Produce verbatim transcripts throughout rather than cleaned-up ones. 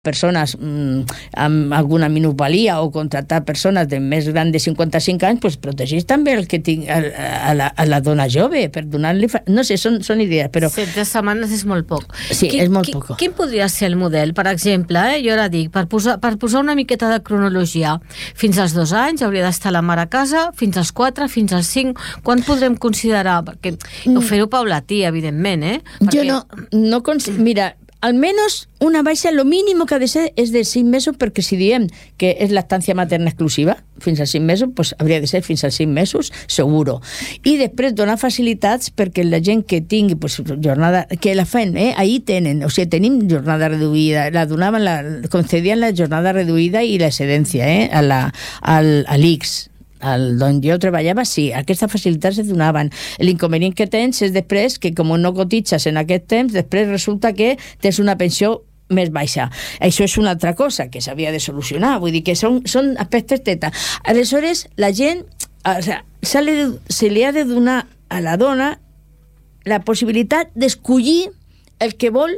persones mm, amb alguna minopalia o contractar persones de més gran de cinquanta-cinc anys, pues protegeix també el que tinc, a, a, la, a la dona jove, per donar-li... Fa... No sé, són, són idees, però... setze setmanes és molt poc. Sí, Qui, és molt qui, poc. Quin podria ser el model? Per exemple, eh, jo ara dic, per posar, per posar una miqueta de cronologia, fins als dos anys hauria d'estar la mare a casa, fins als quatre, fins als cinc, quan podrem considerar? Perquè mm. fer-ho paulatí, evidentment, eh? Perquè... Jo no... no cons... Mira... al menos una baixa, lo mínimo que ha de ser és de cinc mesos, perquè si diem que és lactància materna exclusiva, fins als cinc mesos, pues hauria de ser fins als cinc mesos, seguro. I després donar facilitats perquè la gent que tingui pues, jornada, que la fan, eh? Ahí tenen, o sigui, tenim jornada reduïda, la donaven, la, concedien la jornada reduïda i la excedència, eh? A la, al, a l'I C S. El, on jo treballava, sí, aquestes facilitats es donaven. L'inconvenient que tens és després que, com no cotitzes en aquest temps, després resulta que tens una pensió més baixa. Això és una altra cosa que s'havia de solucionar, vull dir que són, són aspectes teta. Aleshores, la gent, o sigui, se li, se li ha de donar a la dona la possibilitat d'escollir el que vol,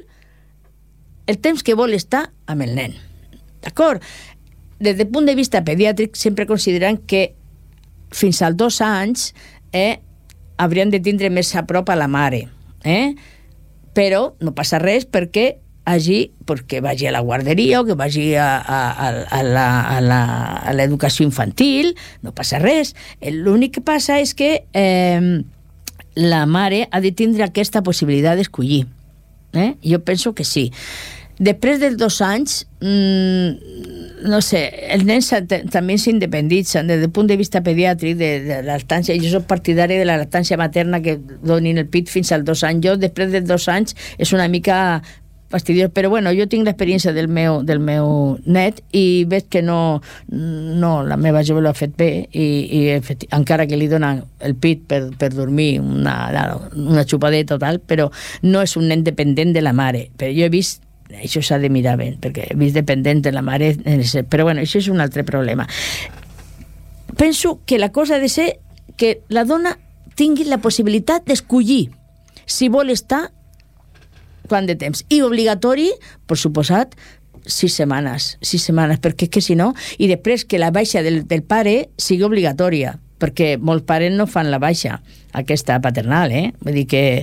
el temps que vol estar amb el nen. D'acord? Des del punt de vista pediàtric, sempre consideren que fins als dos anys eh, haurien de tindre més a prop a la mare. Eh? Però no passa res perquè hagi, perquè vagi a la guarderia o que vagi a, a, a, la, a, la, a l'educació infantil, no passa res. L'únic que passa és que eh, la mare ha de tindre aquesta possibilitat d'escollir. Eh? Jo penso que sí. Després dels dos anys, mmm, no sé, els nens també s'independitzen des del punt de vista pediàtric de, de la lactància. Jo soc partidari de la lactància materna que donin el pit fins als dos anys. Jo, després dels dos anys, és una mica fastidiós, però bueno, jo tinc l'experiència del meu, del meu net i veig que no, no la meva jove l'ha fet bé i, i encara que li donen el pit per, per dormir una, una xupadeta o tal, però no és un nen dependent de la mare. Però jo he vist, això s'ha de mirar bé, perquè he vist dependent de la mare, però bueno, això és un altre problema. Penso que la cosa ha de ser que la dona tingui la possibilitat d'escollir si vol estar quant de temps. I obligatori, per suposat, sis setmanes, sis setmanes, perquè és que si no, i després que la baixa del, del pare sigui obligatòria, perquè molts pares no fan la baixa aquesta paternal, eh? Vull dir que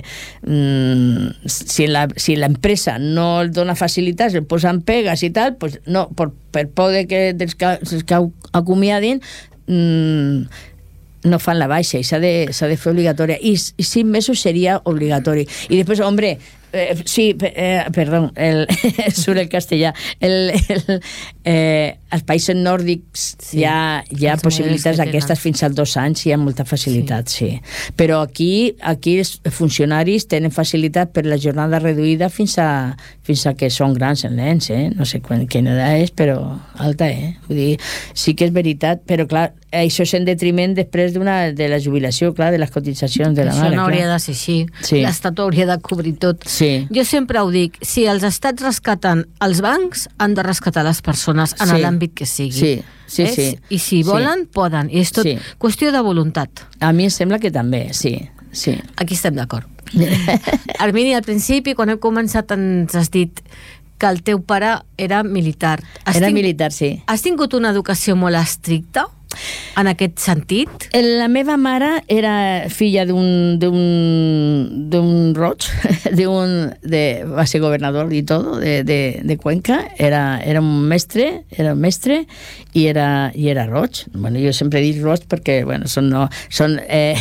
mmm, si, la, si l'empresa no el dona facilitats, el posen pegues i tal, pues no, per, per poder que dels que, dels que acomiadin mmm, no fan la baixa i s'ha de, s'ha de fer obligatòria i, i cinc mesos seria obligatori i després, hombre, eh, sí, eh, perdó, el, surt el castellà el, el, eh, als països nòrdics sí, hi ha, hi ha possibilitats aquestes fins als dos anys, hi ha molta facilitat, sí. sí. Però aquí, aquí els funcionaris tenen facilitat per la jornada reduïda fins a, fins a que són grans els nens, eh? No sé quan, quina edat és, però alta, eh? Vull dir, sí que és veritat, però clar, això és en detriment després d'una, de la jubilació, clar, de les cotitzacions de la això mare. Això no hauria clar. de ser així. Sí. L'Estat hauria de cobrir tot. Sí. Jo sempre ho dic, si els estats rescaten els bancs, han de rescatar les persones en sí. l'àmbit que sigui. Sí, sí, eh? sí. I si volen, sí. poden. I és tot sí. qüestió de voluntat. A mi em sembla que també, sí. sí. Aquí estem d'acord. Armini, al principi, quan hem començat, ens has dit que el teu pare era militar. Has Era ting... militar, sí. Has tingut una educació molt estricta en aquest sentit? La meva mare era filla d'un d'un d'un roig, d'un de va ser governador i tot de, de, de Cuenca, era, era un mestre, era un mestre i era, i era roig. Bueno, jo sempre he dit roig perquè bueno, són, no, són eh,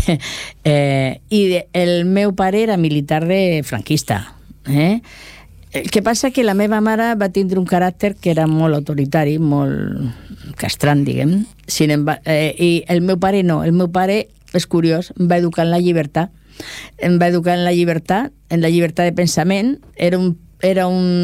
eh, i de, el meu pare era militar de franquista, eh? El que passa que la meva mare va tindre un caràcter que era molt autoritari, molt castrant, diguem. Sin embargo, eh, I el meu pare no. El meu pare, és curiós, em va educar en la llibertat. Em va educar en la llibertat, en la llibertat de pensament. Era un... Era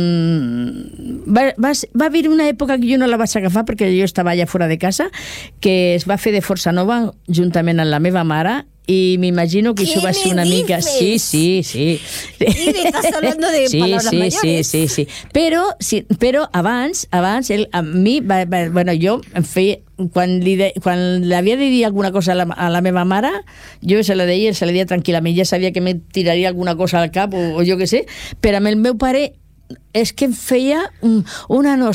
un... Va, va, va haver una època que jo no la vaig agafar perquè jo estava allà fora de casa, que es va fer de Força Nova juntament amb la meva mare y me imagino que eso va a ser una mica... Sí, sí, sí. Y me estás hablando de sí, palabras sí, mayores. Sí, sí, sí. Però, sí, però abans, abans ell, a mi, va, va, bueno, jo em feia... Quan li, de, quan li havia de dir alguna cosa a la, a la meva mare, jo se la deia, se la deia tranquil·lament, ja sabia que me tiraria alguna cosa al cap o, o jo què sé, però amb el meu pare és que em feia una